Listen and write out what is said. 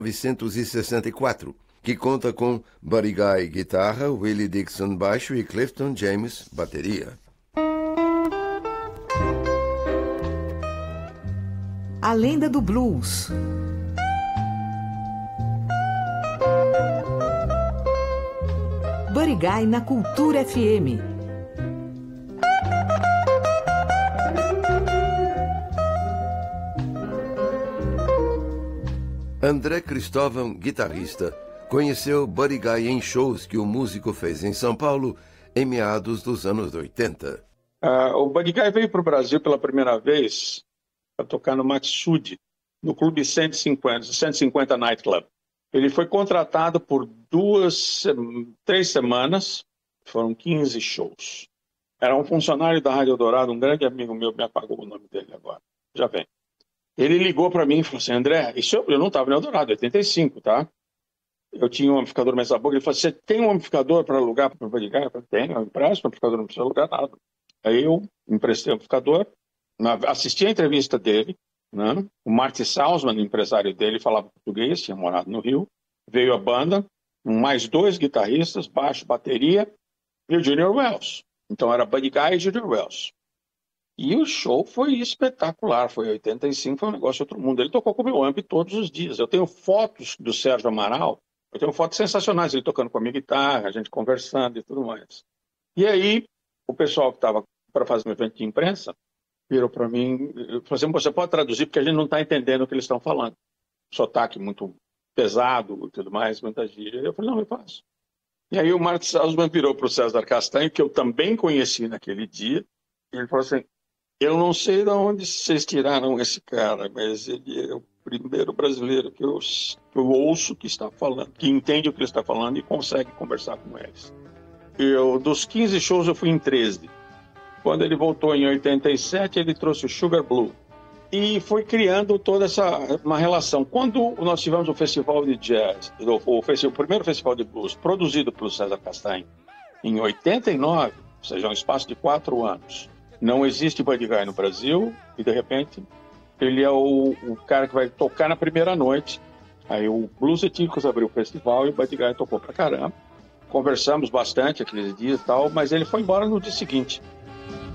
1964, que conta com Buddy Guy guitarra, Willie Dixon baixo e Clifton James bateria. A Lenda do Blues. Buddy Guy na Cultura FM. André Cristóvão, guitarrista, conheceu Buddy Guy em shows que o músico fez em São Paulo em meados dos anos 80. O Buddy Guy veio para o Brasil pela primeira vez para tocar no Maxud, no Clube 150 Night Club. Ele foi contratado por 3 semanas, foram 15 shows. Era um funcionário da Rádio Eldorado, um grande amigo meu, me apagou o nome dele agora, já vem. Ele ligou para mim e falou assim: André, eu não estava no Eldorado, 85, tá? Eu tinha um amplificador Mesa Boca. Ele falou: você tem um amplificador para alugar para o Buddy Guy? Eu falei: tenho, eu empresto um amplificador, não precisa alugar nada. Aí eu emprestei o amplificador, assisti a entrevista dele, né? O Marty Salzman, empresário dele, falava português, tinha morado no Rio. Veio a banda, mais 2 guitarristas, baixo, bateria, e o Junior Wells. Então era Buddy Guy e Junior Wells. E o show foi espetacular, foi em 85, foi um negócio de outro mundo. Ele tocou com o meu amp todos os dias. Eu tenho fotos do Sérgio Amaral, eu tenho fotos sensacionais, ele tocando com a minha guitarra, a gente conversando e tudo mais. E aí, o pessoal que estava para fazer um evento de imprensa virou para mim e falou assim: você pode traduzir porque a gente não está entendendo o que eles estão falando. Sotaque muito pesado e tudo mais, muita gíria. Eu falei: não, eu faço. E aí o Marty Salzman virou para o César Castanho, que eu também conheci naquele dia, e ele falou assim: eu não sei de onde vocês tiraram esse cara, mas ele é o primeiro brasileiro que eu ouço que está falando, que entende o que ele está falando e consegue conversar com eles. Dos 15 shows eu fui em 13. Quando ele voltou em 87, ele trouxe o Sugar Blue. E foi criando toda uma relação. Quando nós tivemos o festival de jazz, o primeiro festival de blues, produzido pelo César Castanho, em 89, ou seja, um espaço de 4 anos, não existe Buddy Guy no Brasil, e de repente ele é o cara que vai tocar na primeira noite. Aí o Blues Etílicos abriu o festival e o Buddy Guy tocou pra caramba. Conversamos bastante aqueles dias e tal, mas ele foi embora no dia seguinte.